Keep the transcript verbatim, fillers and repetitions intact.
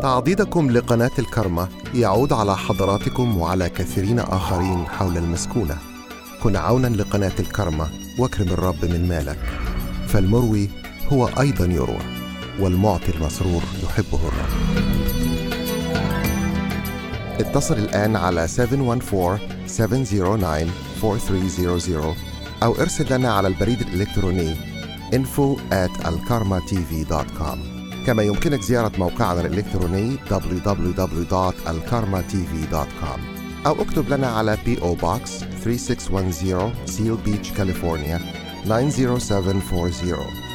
تعضيدكم لقناة الكرمة يعود على حضراتكم وعلى كثيرين آخرين حول المسكونة. كن عونا لقناة الكرمة واكرم الرب من مالك، فالمروي هو أيضا يروى، والمعطي المسرور يحبه الرب. اتصل الآن على سبعة واحد أربعة سبعة صفر تسعة أربعة ثلاثة صفر صفر أو ارسل لنا على البريد الإلكتروني info at alkarma t v dot com. كما يمكنك زيارة موقعنا الإلكتروني دبليو دبليو دبليو دوت alkarma t v dot com أو اكتب لنا على بي أو Box three six one zero Seal Beach, California nine zero seven four zero.